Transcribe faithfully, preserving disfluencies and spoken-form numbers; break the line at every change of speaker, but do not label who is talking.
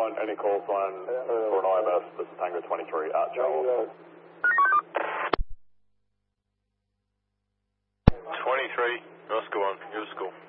one, any call sign for an I M S, this is Tango twenty-three at Charles.
twenty-three, Roscoe one, your school.